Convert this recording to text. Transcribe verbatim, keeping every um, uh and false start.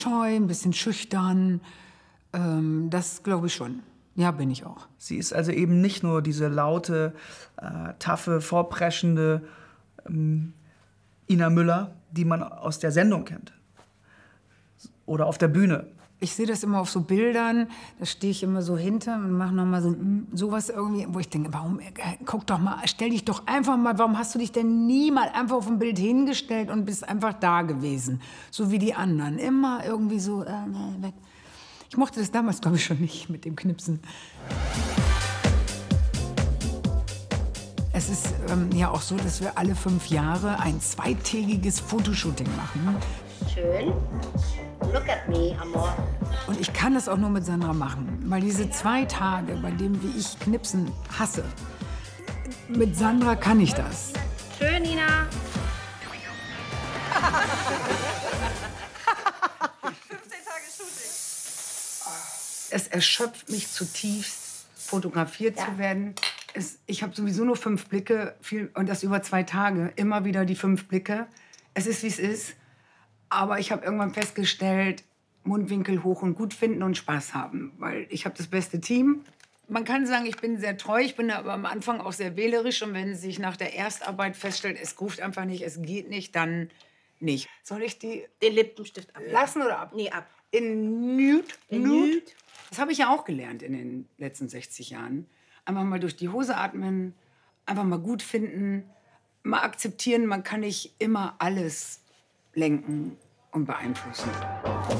Scheu, ein bisschen schüchtern. Ähm, das glaube ich schon. Ja, bin ich auch. Sie ist also eben nicht nur diese laute, äh, taffe, vorpreschende ähm, Ina Müller, die man aus der Sendung kennt. Oder auf der Bühne. Ich sehe das immer auf so Bildern, da stehe ich immer so hinter und mache noch mal so mm, sowas irgendwie, wo ich denke, warum, äh, guck doch mal, stell dich doch einfach mal, warum hast du dich denn nie mal einfach auf ein Bild hingestellt und bist einfach da gewesen, so wie die anderen, immer irgendwie so, äh, nee, weg. Ich mochte das damals, glaube ich, schon nicht mit dem Knipsen. Es ist ähm, ja auch so, dass wir alle fünf Jahre ein zweitägiges Fotoshooting machen. Schön. Look at me, Amor. Und ich kann das auch nur mit Sandra machen, weil diese zwei Tage, bei denen wie ich Knipsen hasse, mit Sandra kann ich das. Schön, Nina. fünfzehn Tage Shooting. Es erschöpft mich zutiefst, fotografiert Ja. zu werden. Es, ich habe sowieso nur fünf Blicke viel, und das über zwei Tage. Immer wieder die fünf Blicke. Es ist, wie es ist. Aber ich habe irgendwann festgestellt, Mundwinkel hoch und gut finden und Spaß haben. Weil ich habe das beste Team. Man kann sagen, ich bin sehr treu, ich bin aber am Anfang auch sehr wählerisch. Und wenn sich nach der Erstarbeit feststellt, es ruft einfach nicht, es geht nicht, dann nicht. Soll ich die Den Lippenstift ab. lassen oder ab? Nee, ab. In Nude? In Nude. Das habe ich ja auch gelernt in den letzten sechzig Jahren. Einfach mal durch die Hose atmen, einfach mal gut finden, mal akzeptieren, man kann nicht immer alles lenken und beeinflussen.